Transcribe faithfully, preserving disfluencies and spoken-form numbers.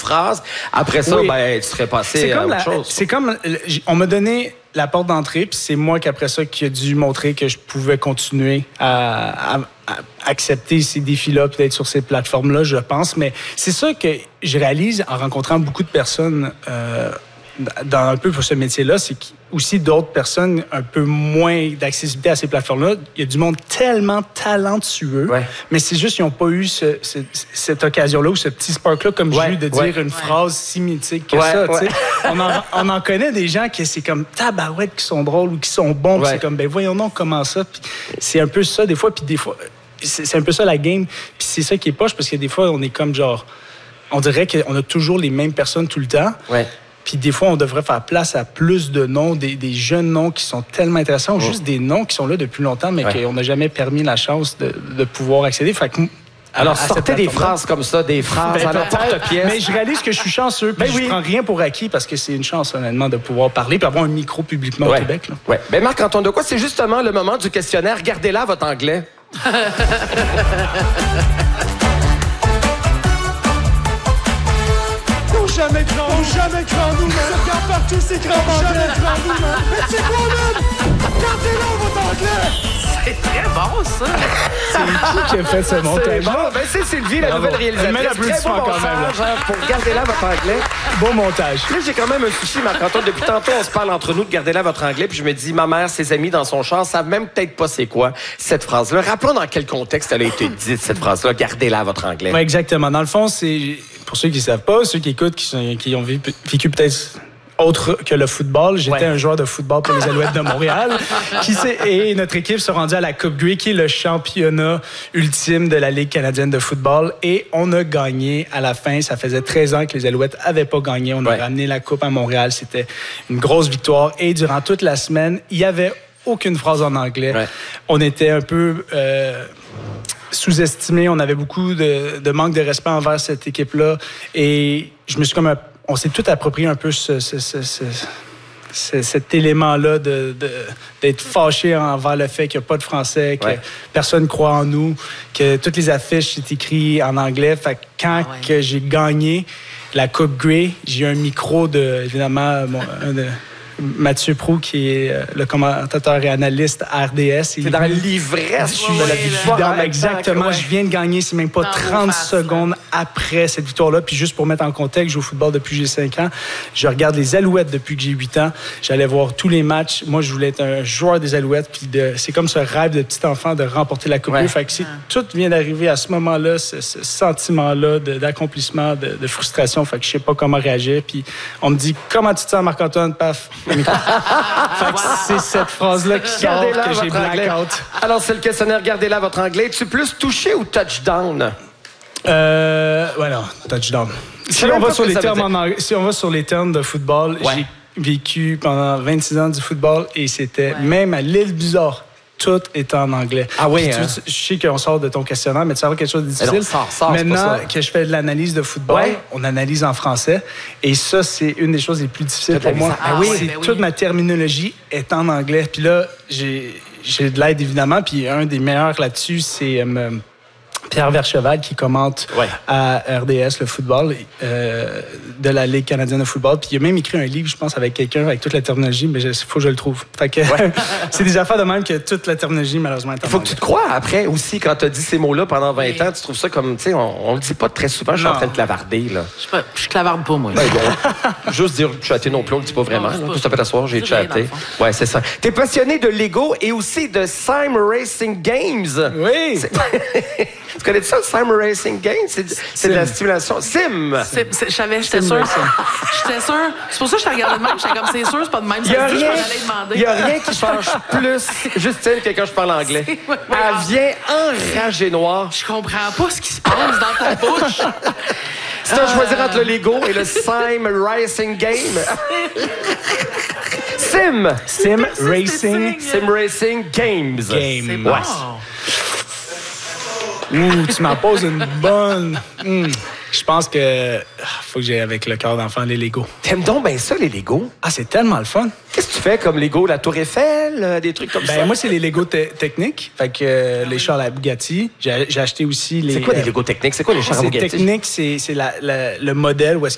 phrases. Après ça, oui. ben, tu serais passé à autre la, chose. C'est comme, on m'a donné la porte d'entrée, puis c'est moi qui, après ça, qui a dû montrer que je pouvais continuer à, à, à accepter ces défis-là, puis d'être sur ces plateformes-là, je pense. Mais c'est ça que je réalise en rencontrant beaucoup de personnes euh, dans un peu pour ce métier-là, c'est aussi d'autres personnes un peu moins d'accessibilité à ces plateformes-là. Il y a du monde tellement talentueux, ouais. mais c'est juste qu'ils n'ont pas eu ce, ce, cette occasion-là ou ce petit spark-là, comme ouais, j'ai eu, de dire ouais. une ouais. phrase si mythique que ouais, ça. Ouais. on, en, on en connaît des gens qui c'est comme tabarouette, qui sont drôles ou qui sont bons, ouais. c'est comme, ben voyons donc comment ça. Puis c'est un peu ça des fois, puis des fois, c'est, c'est un peu ça la game. Puis c'est ça qui est poche, parce que des fois, on est comme genre, on dirait qu'on a toujours les mêmes personnes tout le temps. Ouais. Puis des fois, on devrait faire place à plus de noms, des, des jeunes noms qui sont tellement intéressants, ou mmh. juste des noms qui sont là depuis longtemps, mais ouais. qu'on n'a jamais permis la chance de, de pouvoir accéder. Fait que, alors, sortez des phrases comme ça, des phrases ben, à la porte-pièce. Mais je réalise que je suis chanceux, puis ben je oui. prends rien pour acquis, parce que c'est une chance, honnêtement, de pouvoir parler, puis avoir un micro publiquement ouais. au Québec. Là. Ouais. Ben Marc-Antoine Dequoy, c'est justement le moment du questionnaire. Gardez-la, votre anglais. Jamais grand, jamais grand nous, man. Regarde partout, c'est grand anglais. Jamais grand nous, man. Mais c'est quoi, man? Regardez-là, votre anglais. C'est très bon, ça. C'est qui qui a fait ce montage? Bon, ben c'est Sylvie, la Bravo. nouvelle réalisatrice. Elle met l'applaudissement bon quand même. Genre, pour Gardez-la, votre anglais. Bon montage. Là, j'ai quand même un souci, Marc-Antoine. Depuis tantôt, on se parle entre nous de Gardez-la, votre anglais. Puis je me dis, ma mère, ses amis dans son char savent même peut-être pas c'est quoi cette phrase-là. Rappelons dans quel contexte elle a été dite, cette phrase-là. Gardez-la, votre anglais. Oui, exactement. Dans le fond, c'est... Pour ceux qui ne savent pas, ceux qui écoutent, qui, sont, qui ont vécu, vécu peut-être autre que le football, j'étais ouais. un joueur de football pour les Alouettes de Montréal. qui et notre équipe s'est rendue à la Coupe Grey, qui est le championnat ultime de la Ligue canadienne de football. Et on a gagné à la fin. Ça faisait treize ans que les Alouettes n'avaient pas gagné. On a ouais. ramené la Coupe à Montréal. C'était une grosse victoire. Et durant toute la semaine, il n'y avait aucune phrase en anglais. Ouais. On était un peu... Euh, sous-estimé, on avait beaucoup de, de manque de respect envers cette équipe-là et je me suis comme un, on s'est tout approprié un peu ce, ce, ce, ce, ce, cet élément-là de, de, d'être fâché envers le fait qu'il n'y a pas de français, que ouais. personne ne croit en nous, que toutes les affiches sont écrites en anglais. Fait que quand ah ouais. que j'ai gagné la Coupe Grey, j'ai eu un micro de, évidemment, bon, un de, Mathieu Proulx, qui est le commentateur et analyste à R D S. C'est dans l'ivresse de la victoire. Exactement. Ouais. Je viens de gagner, c'est même pas non, trente secondes après cette victoire-là. Puis juste pour mettre en contexte, je joue au football depuis que j'ai cinq ans. Je regarde les Alouettes depuis que j'ai huit ans. J'allais voir tous les matchs. Moi, je voulais être un joueur des Alouettes. Puis de, c'est comme ce rêve de petit enfant de remporter la Coupe. Ouais. Fait que c'est, tout vient d'arriver à ce moment-là, ce, ce sentiment-là de, d'accomplissement, de, de frustration. Fait que je sais pas comment réagir. Puis on me dit, comment tu te sens, Marc-Antoine? Paf. Fait que c'est cette phrase-là qui sort que j'ai blackout. Alors, c'est le questionnaire Gardez-la, votre anglais. Es-tu plus touché ou touchdown? Euh... Ouais, non, touchdown. Si on, va sur les termes en anglais, si on va sur les termes de football, ouais. j'ai vécu pendant vingt-six ans du football et c'était ouais. même à l'île Bizarre. Tout est en anglais. Ah oui, hein? tu, je sais qu'on sort de ton questionnaire, mais tu sais quelque chose de difficile. Non, sors, sors, Maintenant que je fais de l'analyse de football, ouais. on analyse en français. Et ça, c'est une des choses les plus difficiles pour moi. Ah, oui, c'est ben oui. Toute ma terminologie est en anglais. Puis là, j'ai, j'ai de l'aide, évidemment. Puis un des meilleurs là-dessus, c'est... Euh, Pierre Vercheval qui commente ouais. à R D S le football euh, de la Ligue canadienne de football. Puis il a même écrit un livre, je pense, avec quelqu'un, avec toute la terminologie, mais il faut que je le trouve. Fait que ouais. c'est des affaires de même que toute la terminologie, malheureusement, est en Il faut anglais. que tu te crois après aussi, quand tu as dit ces mots-là pendant vingt oui. ans, tu trouves ça comme, tu sais, on, on le dit pas très souvent, je suis en train de clavarder, là. Je, pas, je clavarde pas, moi. Ben, bon, juste dire chatter non plus, on le dit pas vraiment. Non, tout à fait t'asseoir, j'ai chatté. Ouais, c'est ça. T'es passionné de Lego et aussi de Sim Racing Games. Oui! Tu connais ça, Sim Racing Games? C'est, c'est de la stimulation. Sim! C'est, c'est, je savais, j'étais sûre. J'étais sûre. C'est pour ça que je te regardais de même. J'étais comme, c'est sûr, c'est pas de même. Il y a ça dit, rien, je m'en allais demander. Il y a rien qui change plus. Justine, quelqu'un, je parle anglais. C'est, ouais, ouais, Elle vient enragée noire. Je comprends pas ce qui se passe dans ta bouche. Si tu as choisi entre le Lego et le Sim Racing Game. Sim! Sim Racing. Sim Racing Games. Game. C'est bon. Ouais. Ouh, tu m'en poses une bonne... Mmh. Je pense que faut que j'aille avec le cœur d'enfant les Lego. T'aimes donc bien ça, les Lego? Ah, c'est tellement le fun. Qu'est-ce que tu fais comme Lego? La Tour Eiffel? Euh, des trucs comme ben, ça? Moi, c'est les Lego te- techniques. Fait que euh, les chars à la Bugatti. J'ai, j'ai acheté aussi les... C'est quoi des Lego techniques? C'est quoi les chars à c'est Bugatti? Technique, c'est, c'est la, la, le modèle où est-ce